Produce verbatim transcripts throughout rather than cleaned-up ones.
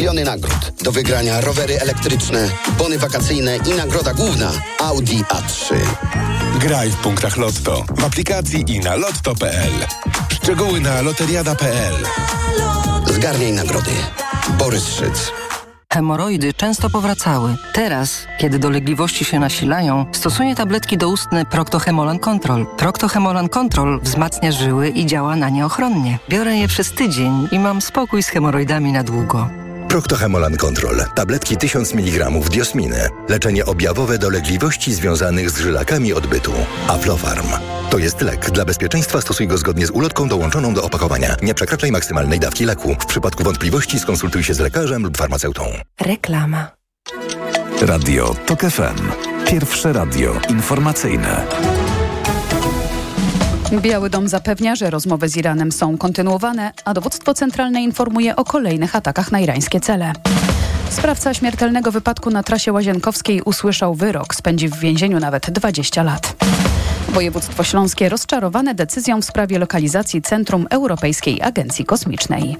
miliony nagród. Do wygrania rowery elektryczne, bony wakacyjne i nagroda główna Audi A trzy. Graj w punktach Lotto w aplikacji i na lotto kropka p l. Szczegóły na loteriada kropka p l. Zgarniaj nagrody. Borys Szyc. Hemoroidy często powracały. Teraz, kiedy dolegliwości się nasilają, stosuję tabletki doustne Procto-Hemolan Control. Procto-Hemolan Control wzmacnia żyły i działa na nie ochronnie. Biorę je przez tydzień i mam spokój z hemoroidami na długo. Procto-Hemolan Control. Tabletki tysiąc miligramów diosminy. Leczenie objawowe dolegliwości związanych z żylakami odbytu. Aflofarm. To jest lek. Dla bezpieczeństwa stosuj go zgodnie z ulotką dołączoną do opakowania. Nie przekraczaj maksymalnej dawki leku. W przypadku wątpliwości skonsultuj się z lekarzem lub farmaceutą. Reklama. Radio Tok F M. Pierwsze radio informacyjne. Biały Dom zapewnia, że rozmowy z Iranem są kontynuowane, a dowództwo centralne informuje o kolejnych atakach na irańskie cele. Sprawca śmiertelnego wypadku na trasie łazienkowskiej usłyszał wyrok. Spędzi w więzieniu nawet dwadzieścia lat. Województwo śląskie rozczarowane decyzją w sprawie lokalizacji Centrum Europejskiej Agencji Kosmicznej.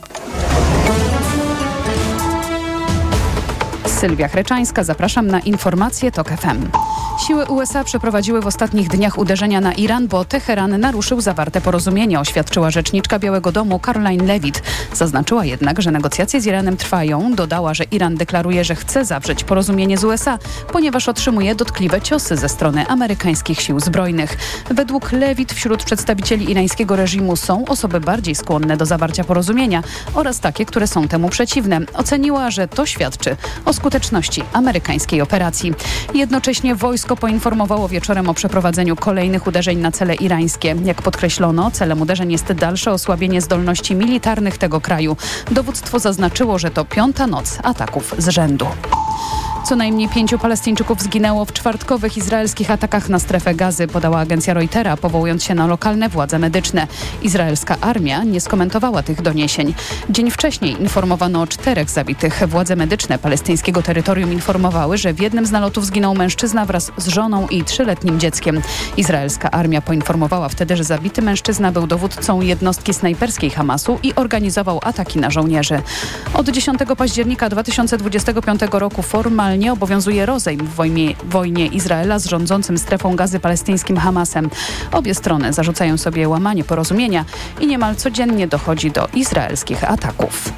Sylwia Chreczańska, zapraszam na informacje Tok F M. Siły U S A przeprowadziły w ostatnich dniach uderzenia na Iran, bo Teheran naruszył zawarte porozumienie, oświadczyła rzeczniczka Białego Domu Caroline Levitt. Zaznaczyła jednak, że negocjacje z Iranem trwają. Dodała, że Iran deklaruje, że chce zawrzeć porozumienie z U S A, ponieważ otrzymuje dotkliwe ciosy ze strony amerykańskich sił zbrojnych. Według Levitt wśród przedstawicieli irańskiego reżimu są osoby bardziej skłonne do zawarcia porozumienia oraz takie, które są temu przeciwne. Oceniła, że to świadczy o skuteczności amerykańskiej operacji. Jednocześnie wojsko poinformowało wieczorem o przeprowadzeniu kolejnych uderzeń na cele irańskie. Jak podkreślono, celem uderzeń jest dalsze osłabienie zdolności militarnych tego kraju. Dowództwo zaznaczyło, że to piąta noc ataków z rzędu. Co najmniej pięciu Palestyńczyków zginęło w czwartkowych izraelskich atakach na strefę Gazy, podała agencja Reutera, powołując się na lokalne władze medyczne. Izraelska armia nie skomentowała tych doniesień. Dzień wcześniej informowano o czterech zabitych. Władze medyczne palestyńskiego terytorium informowały, że w jednym z nalotów zginął mężczyzna wraz z żoną i trzyletnim dzieckiem. Izraelska armia poinformowała wtedy, że zabity mężczyzna był dowódcą jednostki snajperskiej Hamasu i organizował ataki na żołnierzy. Od dziesiątego października dwa tysiące dwudziestego piątego roku formalnie nie obowiązuje rozejm w wojnie, wojnie Izraela z rządzącym strefą Gazy palestyńskim Hamasem. Obie strony zarzucają sobie łamanie porozumienia i niemal codziennie dochodzi do izraelskich ataków.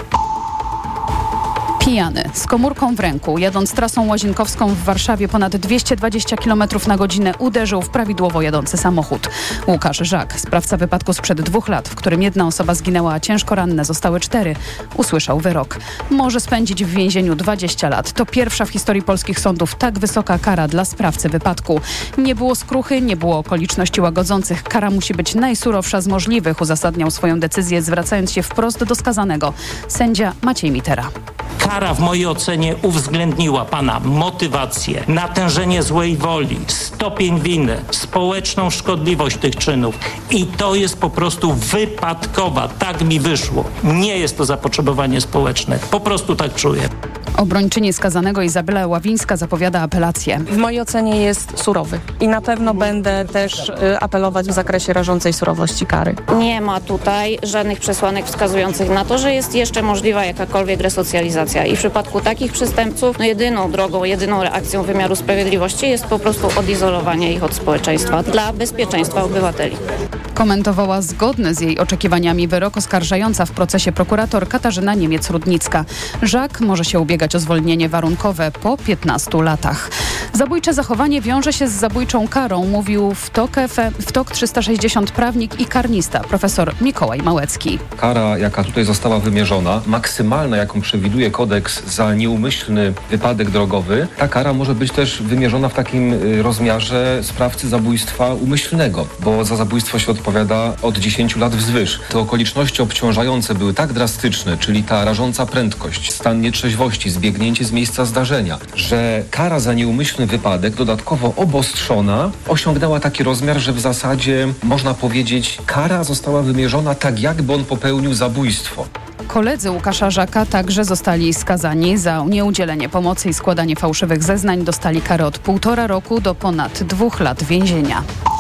Pijany, z komórką w ręku, jadąc trasą łazienkowską w Warszawie ponad dwieście dwadzieścia kilometrów na godzinę uderzył w prawidłowo jadący samochód. Łukasz Żak, sprawca wypadku sprzed dwóch lat, w którym jedna osoba zginęła, a ciężko ranne zostały cztery, usłyszał wyrok. Może spędzić w więzieniu dwadzieścia lat. To pierwsza w historii polskich sądów tak wysoka kara dla sprawcy wypadku. Nie było skruchy, nie było okoliczności łagodzących. Kara musi być najsurowsza z możliwych, uzasadniał swoją decyzję, zwracając się wprost do skazanego. Sędzia Maciej Mitera. Kara w mojej ocenie uwzględniła pana motywację, natężenie złej woli, stopień winy, społeczną szkodliwość tych czynów i to jest po prostu wypadkowa. Tak mi wyszło. Nie jest to zapotrzebowanie społeczne. Po prostu tak czuję. Obrończyni skazanego Izabela Ławińska zapowiada apelację. W mojej ocenie jest surowy i na pewno będę też y, apelować w zakresie rażącej surowości kary. Nie ma tutaj żadnych przesłanek wskazujących na to, że jest jeszcze możliwa jakakolwiek resocjalizacja i w przypadku takich przestępców no jedyną drogą, jedyną reakcją wymiaru sprawiedliwości jest po prostu odizolowanie ich od społeczeństwa dla bezpieczeństwa obywateli. Komentowała zgodny z jej oczekiwaniami wyrok oskarżająca w procesie prokurator Katarzyna Niemiec-Rudnicka. Żak może się ubiegać o zwolnienie warunkowe po piętnastu latach. Zabójcze zachowanie wiąże się z zabójczą karą, mówił w Tok, w Tok trzysta sześćdziesiąt prawnik i karnista profesor Mikołaj Małecki. Kara, jaka tutaj została wymierzona, maksymalna, jaką przewiduje kodeks za nieumyślny wypadek drogowy, ta kara może być też wymierzona w takim rozmiarze sprawcy zabójstwa umyślnego, bo za zabójstwo się odpowiada od dziesięciu lat wzwyż. Te okoliczności obciążające były tak drastyczne, czyli ta rażąca prędkość, stan nietrzeźwości, zbiegnięcie z miejsca zdarzenia, że kara za nieumyślny wypadek, dodatkowo obostrzona, osiągnęła taki rozmiar, że w zasadzie można powiedzieć, kara została wymierzona tak, jakby on popełnił zabójstwo. Koledzy Łukasza Żaka także zostali skazani za nieudzielenie pomocy i składanie fałszywych zeznań. Dostali karę od półtora roku do ponad dwóch lat więzienia.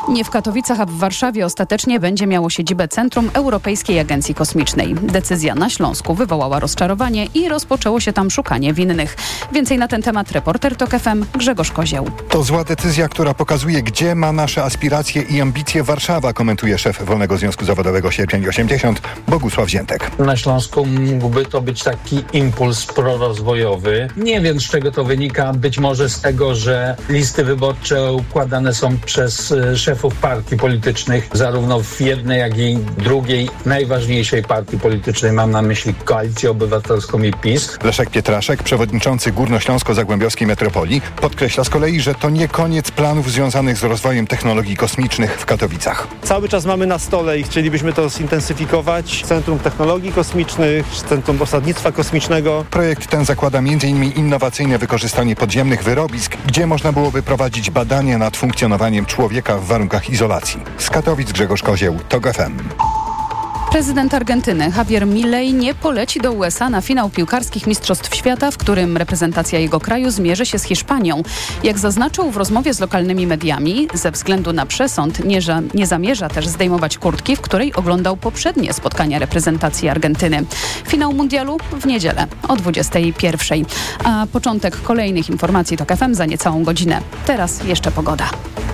Nie w Katowicach, a w Warszawie ostatecznie będzie miało siedzibę Centrum Europejskiej Agencji Kosmicznej. Decyzja na Śląsku wywołała rozczarowanie i rozpoczęło się tam szukanie winnych. Więcej na ten temat reporter TOK F M Grzegorz Kozieł. To zła decyzja, która pokazuje, gdzie ma nasze aspiracje i ambicje Warszawa, komentuje szef Wolnego Związku Zawodowego Sierpień osiemdziesiąt Bogusław Ziętek. Na Śląsku mógłby to być taki impuls prorozwojowy. Nie wiem, z czego to wynika. Być może z tego, że listy wyborcze układane są przez szefów partii politycznych, zarówno w jednej, jak i drugiej najważniejszej partii politycznej. Mam na myśli Koalicję Obywatelską i PiS. Leszek Pietraszek, przewodniczący Górnośląsko-Zagłębiowskiej Metropolii, podkreśla z kolei, że to nie koniec planów związanych z rozwojem technologii kosmicznych w Katowicach. Cały czas mamy na stole i chcielibyśmy to zintensyfikować. Centrum Technologii Kosmicznych, Centrum Osadnictwa Kosmicznego. Projekt ten zakłada między innymi innowacyjne wykorzystanie podziemnych wyrobisk, gdzie można byłoby prowadzić badania nad funkcjonowaniem człowieka w warunkach izolacji. Z Katowic Grzegorz Kozieł, TOK F M. Prezydent Argentyny Javier Milei nie poleci do U S A na finał piłkarskich Mistrzostw Świata, w którym reprezentacja jego kraju zmierzy się z Hiszpanią. Jak zaznaczył w rozmowie z lokalnymi mediami, ze względu na przesąd nie, ża- nie zamierza też zdejmować kurtki, w której oglądał poprzednie spotkania reprezentacji Argentyny. Finał mundialu w niedzielę o dwudziestej pierwszej. A początek kolejnych informacji TOK F M za niecałą godzinę. Teraz jeszcze pogoda.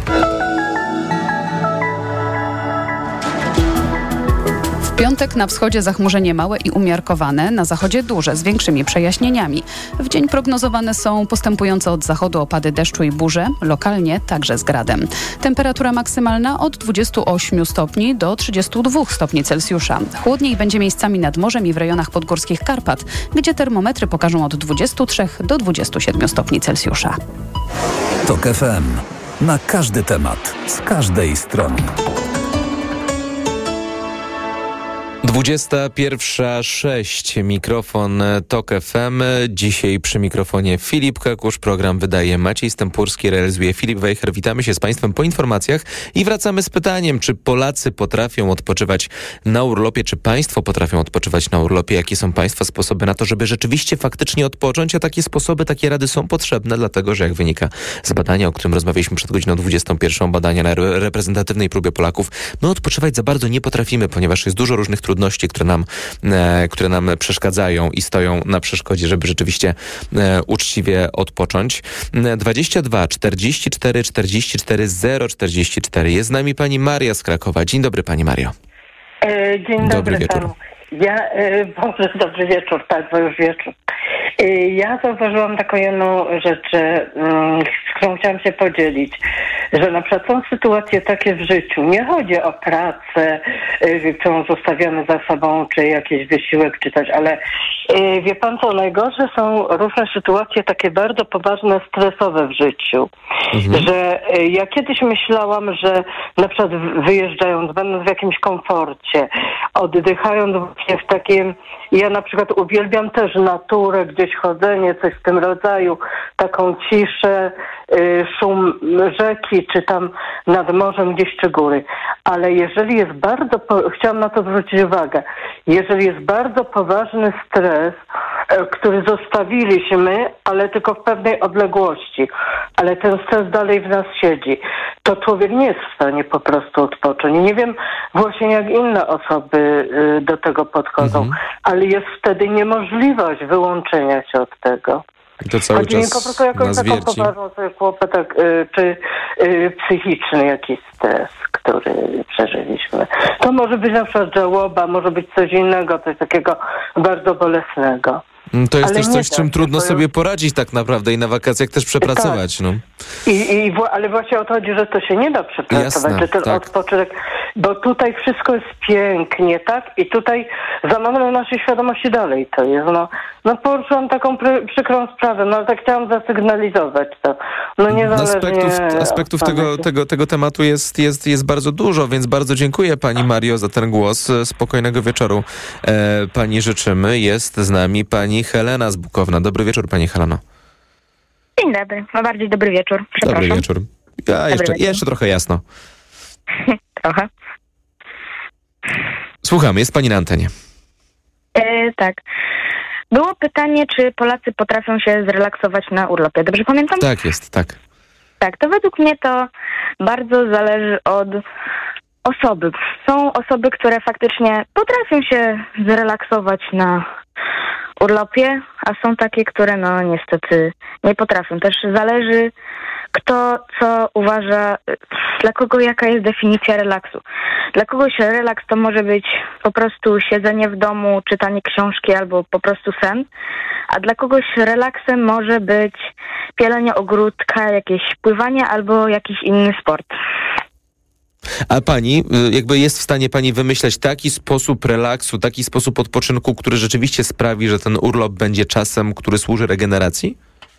W piątek na wschodzie zachmurzenie małe i umiarkowane, na zachodzie duże, z większymi przejaśnieniami. W dzień prognozowane są postępujące od zachodu opady deszczu i burze, lokalnie także z gradem. Temperatura maksymalna od dwudziestu ośmiu stopni do trzydziestu dwóch stopni Celsjusza. Chłodniej będzie miejscami nad morzem i w rejonach podgórskich Karpat, gdzie termometry pokażą od dwudziestu trzech do dwudziestu siedmiu stopni Celsjusza. TOK F M. Na każdy temat, z każdej strony. dwudziesta pierwsza sześć, mikrofon TOK F M. Dzisiaj przy mikrofonie Filip Kakusz, program wydaje Maciej Stępurski, realizuje Filip Wejher. Witamy się z Państwem po informacjach i wracamy z pytaniem, czy Polacy potrafią odpoczywać na urlopie, czy Państwo potrafią odpoczywać na urlopie, jakie są Państwa sposoby na to, żeby rzeczywiście faktycznie odpocząć, a takie sposoby, takie rady są potrzebne, dlatego że jak wynika z badania, o którym rozmawialiśmy przed godziną dwudziestą pierwszą, badania na reprezentatywnej próbie Polaków, my odpoczywać za bardzo nie potrafimy, ponieważ jest dużo różnych trudności, które nam, e, które nam przeszkadzają i stoją na przeszkodzie, żeby rzeczywiście e, uczciwie odpocząć. dwadzieścia dwa czterdzieści cztery czterdzieści cztery zero czterdzieści cztery. Jest z nami pani Maria z Krakowa. Dzień dobry, pani Mario. E, dzień dobry, dobry wieczór. panu. Ja, e, Boże, dobry wieczór, tak, bo już wieczór. E, ja zauważyłam taką jedną rzecz, mm, z którą chciałam się podzielić, że na przykład są sytuacje takie w życiu, nie chodzi o pracę, y, którą zostawiamy za sobą, czy jakiś wysiłek, czy coś, ale y, wie pan co, najgorsze są różne sytuacje takie bardzo poważne, stresowe w życiu, mhm. że y, ja kiedyś myślałam, że na przykład wyjeżdżając, będąc w jakimś komforcie, oddychając właśnie w takim, ja na przykład uwielbiam też naturę, gdzieś chodzenie, coś w tym rodzaju, taką ciszę, y, szum rzeki, czy tam nad morzem gdzieś, czy góry. Ale jeżeli jest bardzo, po... chciałam na to zwrócić uwagę, jeżeli jest bardzo poważny stres, y, który zostawiliśmy, ale tylko w pewnej odległości, ale ten stres dalej w nas siedzi, to człowiek nie jest w stanie po prostu odpocząć. Nie wiem właśnie jak inne osoby y, do tego podchodzą, mhm. ale jest wtedy niemożliwość wyłączenia się od tego. To cały Chodzi czas mi po prostu jakąś taką wierci. poważną sobie kłopot, y, czy y, psychiczny jakiś stres, który przeżyliśmy. To może być na przykład żałoba, może być coś innego, coś takiego bardzo bolesnego. To jest ale też coś, z czym tak, trudno to... sobie poradzić tak naprawdę i na wakacjach też przepracować. Tak. No. I, i, ale właśnie o to chodzi, że to się nie da przepracować, Jasne, że ten tak. odpoczynek, bo tutaj wszystko jest pięknie, tak? I tutaj za manewrem naszej świadomości dalej to jest. No, no poruszyłam taką pry, przykrą sprawę, no ale tak chciałam zasygnalizować to. No niezależnie... Aspektów, aspektów tego, tego, tego tematu jest, jest, jest bardzo dużo, więc bardzo dziękuję pani Mario za ten głos. Spokojnego wieczoru e, pani życzymy. Jest z nami pani Helena z Bukowna. Dobry wieczór, pani Heleno. Dzień dobry, no bardziej dobry wieczór. Dobry wieczór. Ja, dobry jeszcze, wieczór. jeszcze trochę jasno. Trochę. Słucham, jest pani na antenie. E, tak. Było pytanie, czy Polacy potrafią się zrelaksować na urlopie. Dobrze pamiętam? Tak jest, tak. Tak, to według mnie to bardzo zależy od osoby. Są osoby, które faktycznie potrafią się zrelaksować na urlopie, a są takie, które no niestety nie potrafią. Też zależy, kto co uważa, dla kogo jaka jest definicja relaksu. Dla kogoś relaks to może być po prostu siedzenie w domu, czytanie książki albo po prostu sen, a dla kogoś relaksem może być pielenie ogródka, jakieś pływanie albo jakiś inny sport. A pani, jakby jest w stanie pani wymyśleć taki sposób relaksu, taki sposób odpoczynku, który rzeczywiście sprawi, że ten urlop będzie czasem, który służy regeneracji?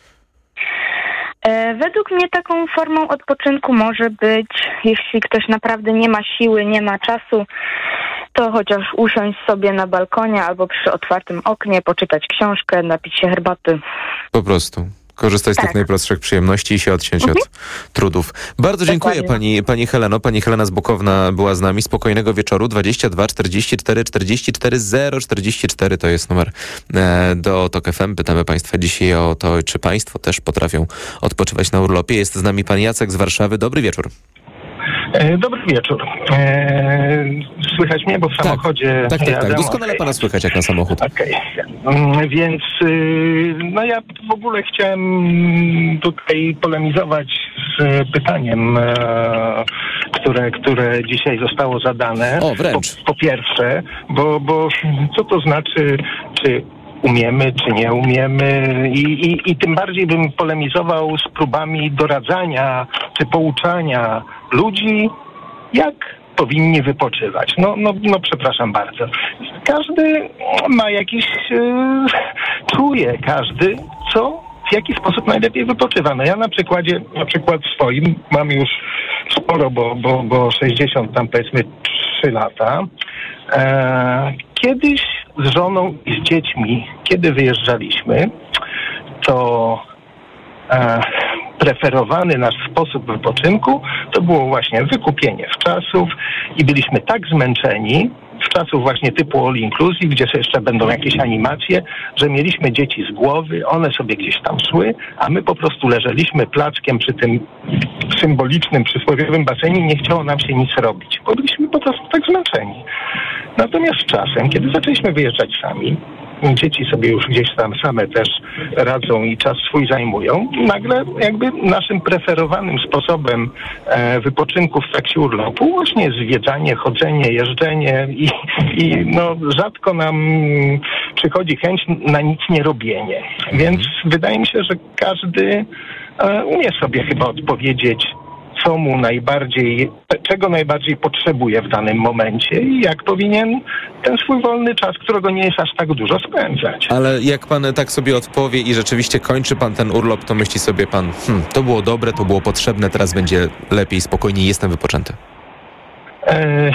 Według mnie taką formą odpoczynku może być, jeśli ktoś naprawdę nie ma siły, nie ma czasu, to chociaż usiąść sobie na balkonie albo przy otwartym oknie, poczytać książkę, napić się herbaty. Po prostu. Korzystać Tak. z tych najprostszych przyjemności i się odciąć Mhm. od trudów. Bardzo dziękuję pani, pani Heleno. Pani Helena z Bukowna była z nami. Spokojnego wieczoru. dwadzieścia dwa czterdzieści cztery czterdzieści cztery zero czterdzieści cztery to jest numer e, do TOK F M. Pytamy państwa dzisiaj o to, czy państwo też potrafią odpoczywać na urlopie. Jest z nami pan Jacek z Warszawy. Dobry wieczór. E, dobry wieczór. E, słychać mnie, bo w samochodzie Tak, tak, jadę. tak. Doskonale Okay. pana słychać jak na samochód. Okej. Okay. Więc y, no ja w ogóle chciałem tutaj polemizować z pytaniem, e, które, które dzisiaj zostało zadane. O, wręcz. Po, po pierwsze, bo, bo co to znaczy, czy umiemy, czy nie umiemy i, i, i tym bardziej bym polemizował z próbami doradzania czy pouczania ludzi, jak powinni wypoczywać. No, no, no przepraszam bardzo. Każdy ma jakiś, e, czuje każdy, co, w jaki sposób najlepiej wypoczywa. No ja na przykładzie, na przykład swoim mam już sporo, bo, bo, bo sześćdziesiąt tam powiedzmy trzy lata. E, kiedyś z żoną i z dziećmi, kiedy wyjeżdżaliśmy, to e, preferowany nasz sposób wypoczynku to było właśnie wykupienie wczasów i byliśmy tak zmęczeni wczasów właśnie typu all inclusive, gdzie jeszcze będą jakieś animacje, że mieliśmy dzieci z głowy, one sobie gdzieś tam szły, a my po prostu leżeliśmy placzkiem przy tym symbolicznym, przysłowiowym basenie i nie chciało nam się nic robić, bo byliśmy po prostu tak zmęczeni. Natomiast z czasem, kiedy zaczęliśmy wyjeżdżać sami, dzieci sobie już gdzieś tam same też radzą i czas swój zajmują, nagle jakby naszym preferowanym sposobem e, wypoczynku w trakcie urlopu właśnie zwiedzanie, chodzenie, jeżdżenie i, i no rzadko nam przychodzi chęć na nic nie robienie. Więc wydaje mi się, że każdy e, umie sobie chyba odpowiedzieć, co mu najbardziej, czego najbardziej potrzebuje w danym momencie i jak powinien ten swój wolny czas, którego nie jest aż tak dużo, spędzać. Ale jak pan tak sobie odpowie i rzeczywiście kończy pan ten urlop, to myśli sobie pan, hmm, to było dobre, to było potrzebne, teraz będzie lepiej, spokojniej, jestem wypoczęty. Eee,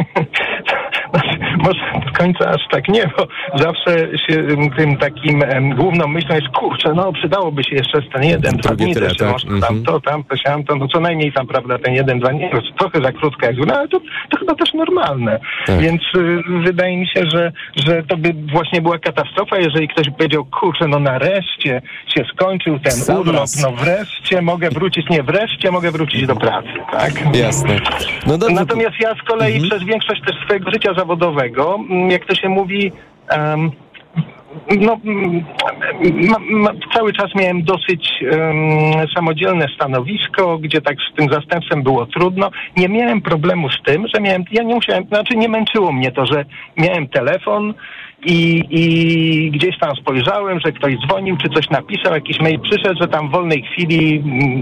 może do końca aż tak nie, bo zawsze się tym takim em, główną myślą jest, kurczę, no przydałoby się jeszcze ten jeden, dwa dni, tyle, jeszcze tak. może Mhm. tam to, tam to, siam to, no co najmniej tam, prawda, ten jeden, dwa, nie, trochę za krótko jak no ale to, to chyba też normalne. Tak. Więc y, wydaje mi się, że, że to by właśnie była katastrofa, jeżeli ktoś by powiedział, kurczę, no nareszcie się skończył ten Sam urlop, raz. no wreszcie mogę wrócić, nie, wreszcie mogę wrócić do pracy, tak? Jasne. No dobrze. Natomiast ja z kolei Mhm. przez większość też swojego życia zawodowego, jak to się mówi, um, no, ma, ma, cały czas miałem dosyć um, samodzielne stanowisko, gdzie tak z tym zastępstwem było trudno. Nie miałem problemu z tym, że miałem, ja nie musiałem, znaczy nie męczyło mnie to, że miałem telefon i, i gdzieś tam spojrzałem, że ktoś dzwonił, czy coś napisał, jakiś mail przyszedł, że tam w wolnej chwili